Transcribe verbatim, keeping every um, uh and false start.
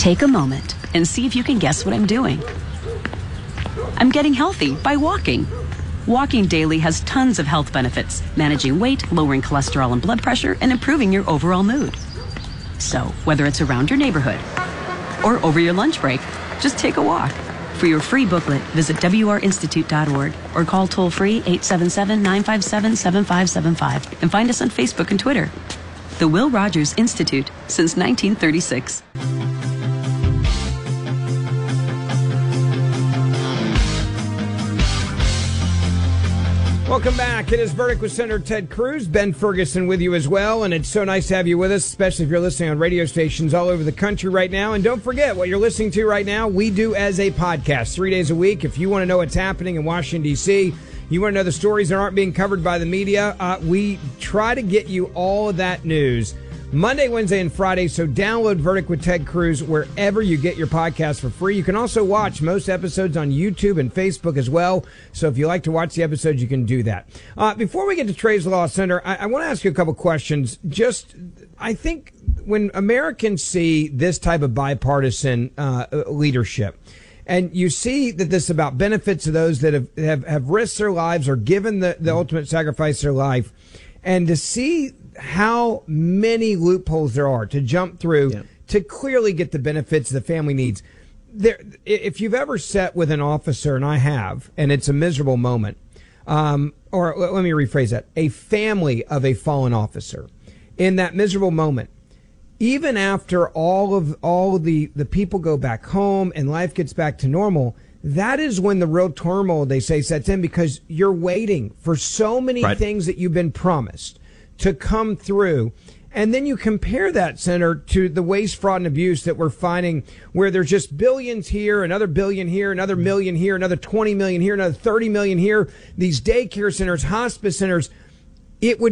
Take a moment and see if you can guess what I'm doing. I'm getting healthy by walking. Walking daily has tons of health benefits, managing weight, lowering cholesterol and blood pressure, and improving your overall mood. So, whether it's around your neighborhood or over your lunch break, just take a walk. For your free booklet, visit W R institute dot org or call toll-free eight seven seven, nine five seven, seven five seven five and find us on Facebook and Twitter. The Will Rogers Institute, since nineteen thirty-six. Welcome back. It is Verdict with Senator Ted Cruz. Ben Ferguson with you as well. And it's so nice to have you with us, especially if you're listening on radio stations all over the country right now. And don't forget, what you're listening to right now, we do as a podcast three days a week. If you want to know what's happening in Washington, D C, you want to know the stories that aren't being covered by the media, uh, we try to get you all of that news Monday, Wednesday, and Friday. So download Verdict with Ted Cruz wherever you get your podcast for free. You can also watch most episodes on YouTube and Facebook as well. So if you like to watch the episodes, you can do that. Uh, before we get to Trey's Law Center, I, I want to ask you a couple questions. Just, I think when Americans see this type of bipartisan uh, leadership, and you see that this is about benefits of those that have, have, have risked their lives or given the, the ultimate sacrifice of their life, and to see how many loopholes there are to jump through yeah. to clearly get the benefits the family needs. There, if you've ever sat with an officer, and I have, and it's a miserable moment, um, or let me rephrase that, a family of a fallen officer, in that miserable moment, even after all of all of the, the people go back home and life gets back to normal, that is when the real turmoil, they say, sets in, because you're waiting for so many right. things that you've been promised to come through. And then you compare that, Senator, to the waste, fraud, and abuse that we're finding, where there's just billions here, another billion here, another million here, another twenty million here, another thirty million here, these daycare centers, hospice centers. It would